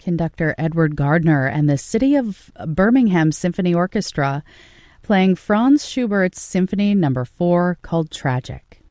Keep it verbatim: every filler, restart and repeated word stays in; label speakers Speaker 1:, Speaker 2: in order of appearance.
Speaker 1: conductor Edward Gardner and the City of Birmingham Symphony Orchestra playing Franz Schubert's Symphony Number four called Tragic.